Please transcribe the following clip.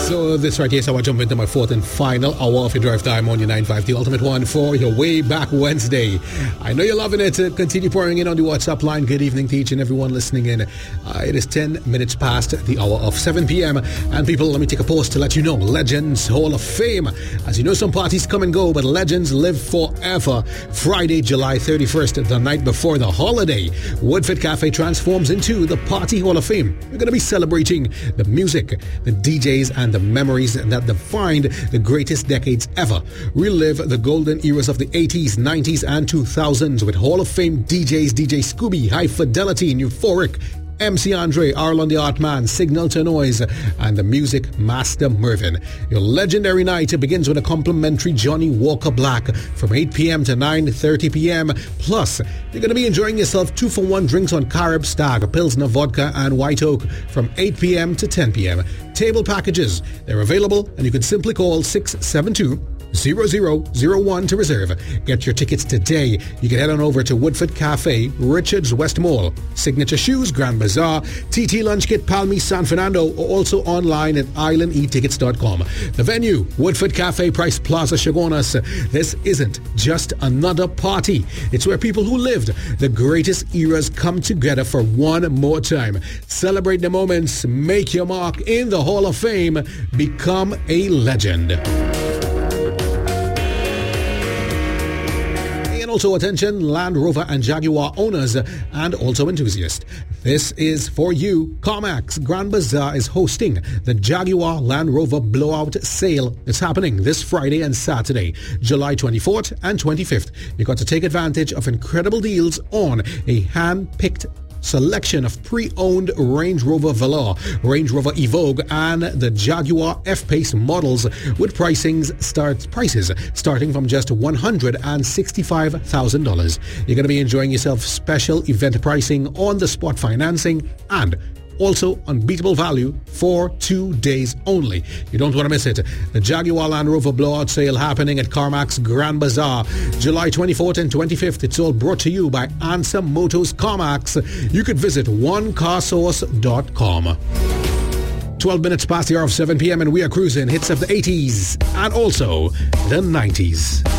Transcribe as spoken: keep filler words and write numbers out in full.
So this right here, so I jump into my fourth and final hour of your drive time on your nine five, the ultimate one for your way back Wednesday. I know you're loving it. Continue pouring in on the WhatsApp line. Good evening to each and everyone listening in. Uh, it is ten minutes past the hour of seven p.m. And people, let me take a pause to let you know, Legends Hall of Fame. As you know, some parties come and go, but legends live forever. Friday, July thirty-first, the night before the holiday, Woodford Cafe transforms into the Party Hall of Fame. We're going to be celebrating the music, the D Js, and the memories that defined the greatest decades ever. Relive the golden eras of the eighties, nineties, and two thousands with Hall of Fame D Js, D J Scooby, High Fidelity, Euphoric, M C Andre, Arlon the Art Man, Signal to Noise, and the music master Mervin. Your legendary night begins with a complimentary Johnny Walker Black from eight p.m. to nine thirty p.m. Plus, you're going to be enjoying yourself two for one drinks on Carib Stag, Pilsner Vodka, and White Oak from eight p.m. to ten p.m. Table packages, they're available, and you can simply call six seven two, zero zero zero one to reserve. Get your tickets today. You can head on over to Woodford Cafe, Richards West Mall, Signature Shoes, Grand Bazaar, T T Lunch Kit, Palmy, San Fernando, or also online at island e tickets dot com. The venue, Woodford Cafe, Price Plaza, Chagonas. This isn't just another party. It's where people who lived the greatest eras come together for one more time. Celebrate the moments, make your mark in the Hall of Fame, become a legend. Also, attention, Land Rover and Jaguar owners and also enthusiasts. This is for you. CarMax Grand Bazaar is hosting the Jaguar Land Rover Blowout Sale. It's happening this Friday and Saturday, July twenty-fourth and twenty-fifth. You got to take advantage of incredible deals on a hand-picked selection of pre-owned Range Rover Velour, Range Rover Evoque, and the Jaguar F-Pace models with pricings start prices starting from just one hundred sixty-five thousand dollars. You're going to be enjoying yourself special event pricing on the spot financing and also unbeatable value for two days only. You don't want to miss it. The Jaguar Land Rover Blowout Sale happening at CarMax Grand Bazaar, July twenty-fourth and twenty-fifth. It's all brought to you by Answer Motors CarMax. You could visit one car source dot com. twelve minutes past the hour of seven p.m. and we are cruising hits of the eighties and also the nineties.